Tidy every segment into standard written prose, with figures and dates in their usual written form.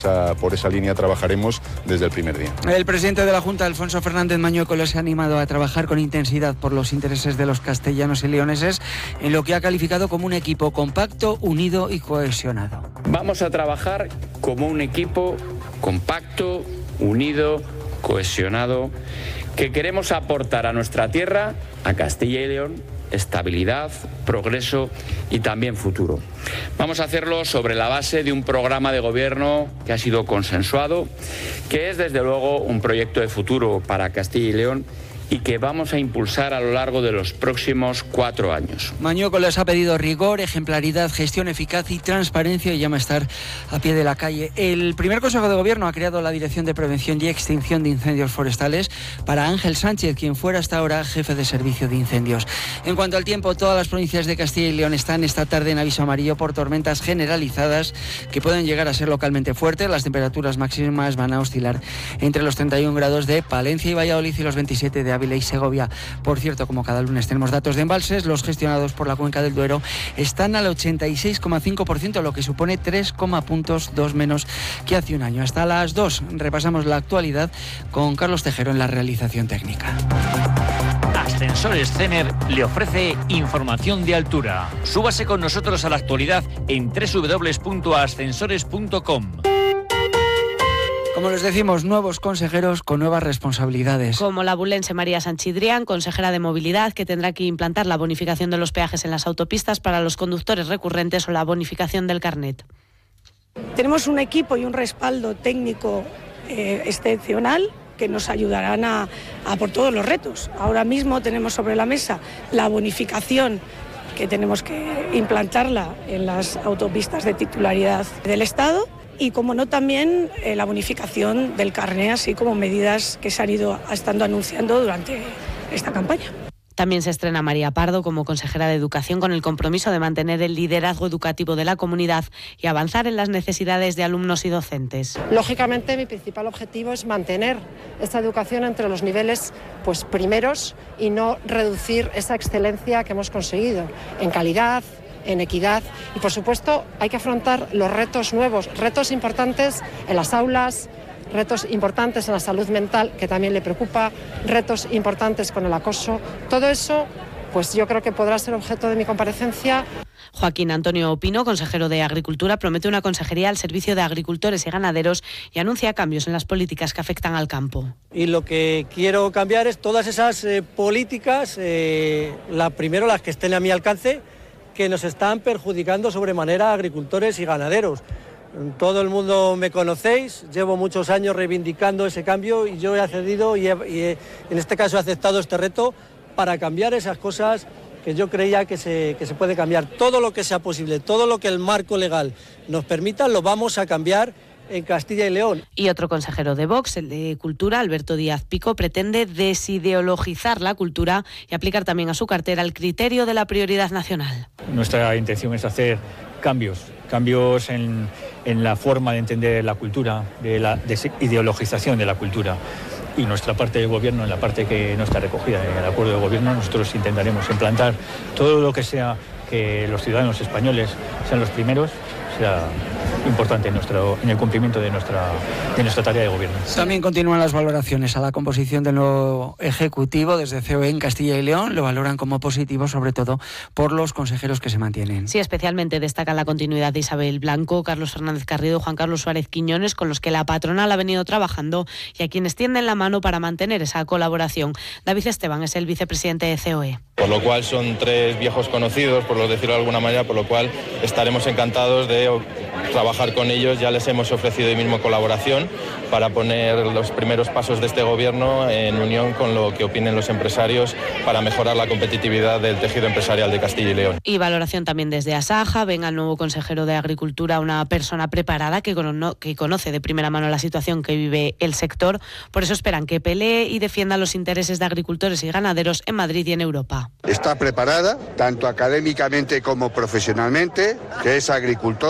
Por esa línea trabajaremos desde el primer día. El presidente de la Junta, Alfonso Fernández Mañueco, les ha animado a trabajar con intensidad por los intereses de los castellanos y leoneses en lo que ha calificado como un equipo compacto, unido y cohesionado. Vamos a trabajar como un equipo compacto, unido, cohesionado, que queremos aportar a nuestra tierra, a Castilla y León, estabilidad, progreso y también futuro. Vamos a hacerlo sobre la base de un programa de gobierno que ha sido consensuado, que es desde luego un proyecto de futuro para Castilla y León y que vamos a impulsar a lo largo de los próximos 4 años. Mañueco les ha pedido rigor, ejemplaridad, gestión eficaz y transparencia y llama a estar a pie de la calle. El primer Consejo de Gobierno ha creado la Dirección de Prevención y Extinción de Incendios Forestales para Ángel Sánchez, quien fuera hasta ahora jefe de servicio de incendios. En cuanto al tiempo, todas las provincias de Castilla y León están esta tarde en aviso amarillo por tormentas generalizadas que pueden llegar a ser localmente fuertes. Las temperaturas máximas van a oscilar entre los 31 grados de Palencia y Valladolid y los 27 de Ávila y Segovia. Por cierto, como cada lunes tenemos datos de embalses, los gestionados por la Cuenca del Duero están al 86,5%, lo que supone 3,2 puntos menos que hace un año. Hasta las 2 repasamos la actualidad con Carlos Tejero en la realización técnica. Ascensores Cener le ofrece información de altura. Súbase con nosotros a la actualidad en www.ascensores.com. Como les decimos, nuevos consejeros con nuevas responsabilidades. Como la abulense María Sanchidrián, consejera de Movilidad, que tendrá que implantar la bonificación de los peajes en las autopistas para los conductores recurrentes o la bonificación del carnet. Tenemos un equipo y un respaldo técnico excepcional que nos ayudarán a por todos los retos. Ahora mismo tenemos sobre la mesa la bonificación que tenemos que implantarla en las autopistas de titularidad del Estado. Y, como no, también la bonificación del carné, así como medidas que se han ido estando anunciando durante esta campaña. También se estrena María Pardo como consejera de Educación con el compromiso de mantener el liderazgo educativo de la comunidad y avanzar en las necesidades de alumnos y docentes. Lógicamente, mi principal objetivo es mantener esta educación entre los niveles primeros y no reducir esa excelencia que hemos conseguido en calidad, en equidad y, por supuesto, hay que afrontar los retos nuevos, retos importantes en las aulas, retos importantes en la salud mental, que también le preocupa, retos importantes con el acoso. Todo eso, pues yo creo que podrá ser objeto de mi comparecencia. Joaquín Antonio Pino, consejero de Agricultura, promete una consejería al servicio de agricultores y ganaderos y anuncia cambios en las políticas que afectan al campo. Y lo que quiero cambiar es todas esas políticas, primero las que estén a mi alcance, que nos están perjudicando sobremanera a agricultores y ganaderos. Todo el mundo me conocéis, llevo muchos años reivindicando ese cambio y yo he accedido y en este caso he aceptado este reto para cambiar esas cosas que yo creía que se puede cambiar. Todo lo que sea posible, todo lo que el marco legal nos permita, lo vamos a cambiar en Castilla y León. Y otro consejero de Vox, el de Cultura, Alberto Díaz Pico, pretende desideologizar la cultura y aplicar también a su cartera el criterio de la prioridad nacional. Nuestra intención es hacer cambios en la forma de entender la cultura, de la desideologización de la cultura. Y nuestra parte de gobierno, en la parte que no está recogida en el acuerdo de gobierno, nosotros intentaremos implantar todo lo que sea que los ciudadanos españoles sean los primeros, sea importante en el cumplimiento de nuestra tarea de gobierno. También continúan las valoraciones a la composición del nuevo Ejecutivo desde COE en Castilla y León. Lo valoran como positivo, sobre todo por los consejeros que se mantienen. Sí, especialmente destacan la continuidad de Isabel Blanco, Carlos Fernández Carriedo, Juan Carlos Suárez Quiñones, con los que la patronal ha venido trabajando y a quienes tienden la mano para mantener esa colaboración. David Esteban es el vicepresidente de COE. Por lo cual son 3 viejos conocidos, por decirlo de alguna manera, por lo cual estaremos encantados de trabajar con ellos. Ya les hemos ofrecido hoy mismo colaboración para poner los primeros pasos de este gobierno en unión con lo que opinen los empresarios para mejorar la competitividad del tejido empresarial de Castilla y León. Y valoración también desde Asaja. Ven al nuevo consejero de Agricultura una persona preparada que conoce de primera mano la situación que vive el sector. Por eso esperan que pelee y defienda los intereses de agricultores y ganaderos en Madrid y en Europa. Está preparada, tanto académicamente como profesionalmente, que es agricultora,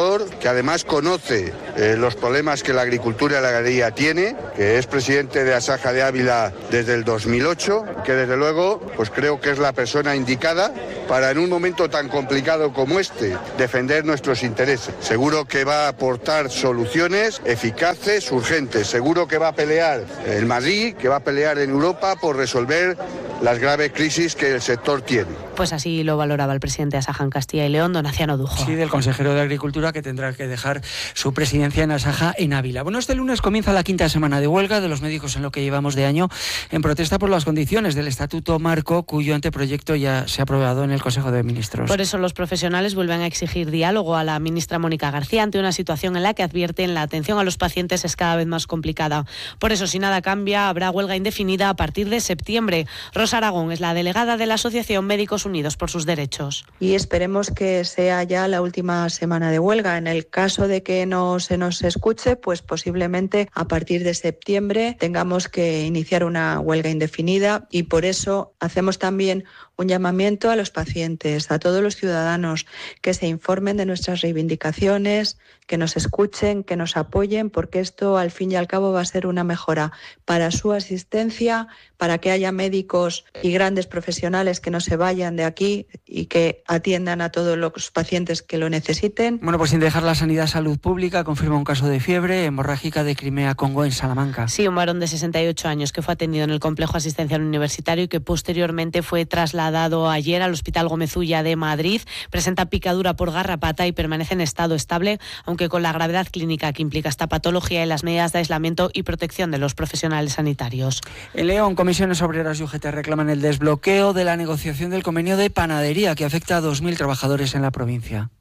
trabajador que además conoce los problemas que la agricultura y la ganadería tiene, que es presidente de Asaja de Ávila desde el 2008, que desde luego pues creo que es la persona indicada para en un momento tan complicado como este defender nuestros intereses. Seguro que va a aportar soluciones eficaces, urgentes. Seguro que va a pelear en Madrid, que va a pelear en Europa por resolver las graves crisis que el sector tiene. Pues así lo valoraba el presidente de Asaja en Castilla y León, don Aciano Dujo. Sí, del consejero de Agricultura, que tendrá que dejar su presidencia en Asaja en Ávila. Bueno, este lunes comienza la 5ª semana de huelga de los médicos en lo que llevamos de año, en protesta por las condiciones del Estatuto Marco, cuyo anteproyecto ya se ha aprobado en el Consejo de Ministros. Por eso los profesionales vuelven a exigir diálogo a la ministra Mónica García ante una situación en la que advierten la atención a los pacientes es cada vez más complicada. Por eso, si nada cambia, habrá huelga indefinida a partir de septiembre. Rosa Aragón es la delegada de la Asociación Médicos Unidos por sus Derechos. Y esperemos que sea ya la última semana de huelga. En el caso de que no se nos escuche, pues posiblemente a partir de septiembre tengamos que iniciar una huelga indefinida, y por eso hacemos también un llamamiento a los pacientes, a todos los ciudadanos, que se informen de nuestras reivindicaciones, que nos escuchen, que nos apoyen, porque esto al fin y al cabo va a ser una mejora para su asistencia, para que haya médicos y grandes profesionales que no se vayan de aquí y que atiendan a todos los pacientes que lo necesiten. Bueno, pues sin dejar la sanidad, Salud Pública confirma un caso de fiebre hemorrágica de Crimea-Congo en Salamanca. Sí, un varón de 68 años que fue atendido en el complejo asistencial universitario y que posteriormente fue trasladado ayer al Hospital Gómez Ulla de Madrid. Presenta picadura por garrapata y permanece en estado estable, aunque con la gravedad clínica que implica esta patología y las medidas de aislamiento y protección de los profesionales sanitarios. En León, Comisiones Obreras y UGT reclaman el desbloqueo de la negociación del convenio de panadería que afecta a 2.000 trabajadores en la provincia.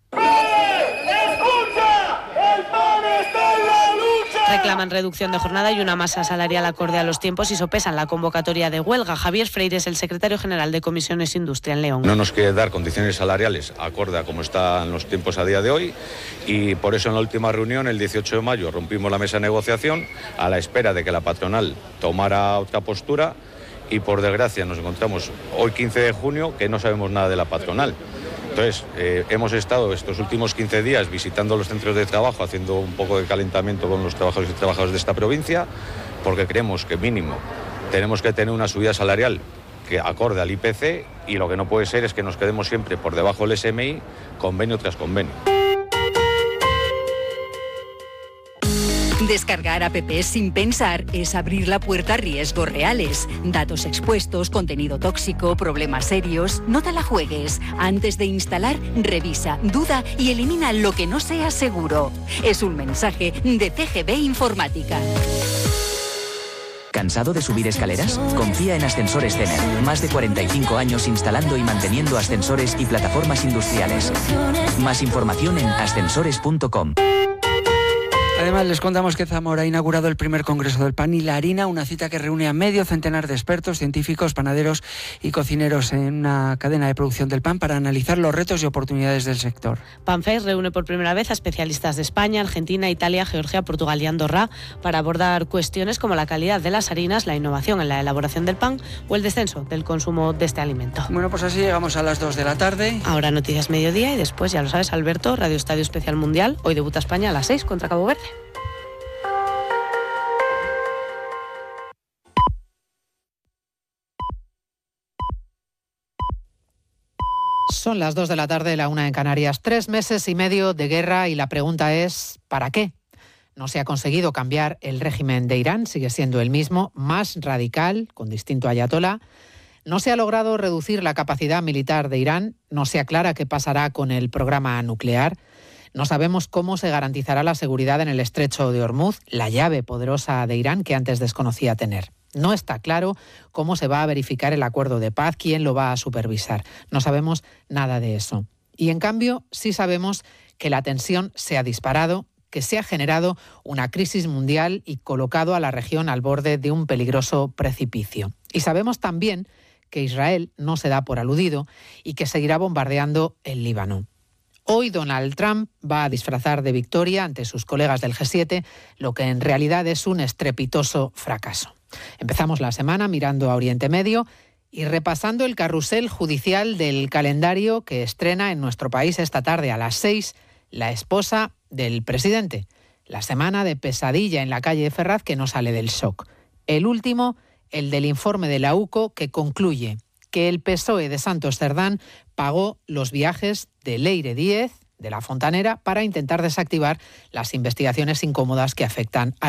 Reclaman reducción de jornada y una masa salarial acorde a los tiempos y sopesan la convocatoria de huelga. Javier Freire es el secretario general de Comisiones Industria en León. No nos quiere dar condiciones salariales acorde a cómo están los tiempos a día de hoy, y por eso en la última reunión, el 18 de mayo, rompimos la mesa de negociación a la espera de que la patronal tomara otra postura, y por desgracia nos encontramos hoy 15 de junio que no sabemos nada de la patronal. Entonces, hemos estado estos últimos 15 días visitando los centros de trabajo, haciendo un poco de calentamiento con los trabajadores y trabajadoras de esta provincia, porque creemos que mínimo tenemos que tener una subida salarial que acorde al IPC, y lo que no puede ser es que nos quedemos siempre por debajo del SMI, convenio tras convenio. Descargar apps sin pensar es abrir la puerta a riesgos reales. Datos expuestos, contenido tóxico, problemas serios. No te la juegues. Antes de instalar, revisa, duda y elimina lo que no sea seguro. Es un mensaje de CGB Informática. ¿Cansado de subir escaleras? Confía en Ascensores Cener. Más de 45 años instalando y manteniendo ascensores y plataformas industriales. Más información en ascensores.com. Además, les contamos que Zamora ha inaugurado el primer Congreso del Pan y la Harina, una cita que reúne a medio centenar de expertos, científicos, panaderos y cocineros en una cadena de producción del pan para analizar los retos y oportunidades del sector. PanFest reúne por primera vez a especialistas de España, Argentina, Italia, Georgia, Portugal y Andorra para abordar cuestiones como la calidad de las harinas, la innovación en la elaboración del pan o el descenso del consumo de este alimento. Bueno, pues así llegamos a las 2 de la tarde. Ahora Noticias Mediodía y después, ya lo sabes, Alberto, Radio Estadio Especial Mundial. Hoy debuta España a las 6 contra Cabo Verde. Son las 2 de la tarde, la 1 en Canarias. 3 meses y medio de guerra y la pregunta es, ¿para qué? No se ha conseguido cambiar el régimen de Irán, sigue siendo el mismo, más radical, con distinto ayatolá. No se ha logrado reducir la capacidad militar de Irán, no se aclara qué pasará con el programa nuclear. No sabemos cómo se garantizará la seguridad en el estrecho de Hormuz, la llave poderosa de Irán que antes desconocía tener. No está claro cómo se va a verificar el acuerdo de paz, quién lo va a supervisar. No sabemos nada de eso. Y en cambio, sí sabemos que la tensión se ha disparado, que se ha generado una crisis mundial y colocado a la región al borde de un peligroso precipicio. Y sabemos también que Israel no se da por aludido y que seguirá bombardeando el Líbano. Hoy Donald Trump va a disfrazar de victoria ante sus colegas del G7, lo que en realidad es un estrepitoso fracaso. Empezamos la semana mirando a Oriente Medio y repasando el carrusel judicial del calendario que estrena en nuestro país esta tarde a las 6 la esposa del presidente. La semana de pesadilla en la calle de Ferraz que no sale del shock. El último, el del informe de la UCO, que concluye que el PSOE de Santos Cerdán pagó los viajes de Leire Díez, de La Fontanera, para intentar desactivar las investigaciones incómodas que afectan a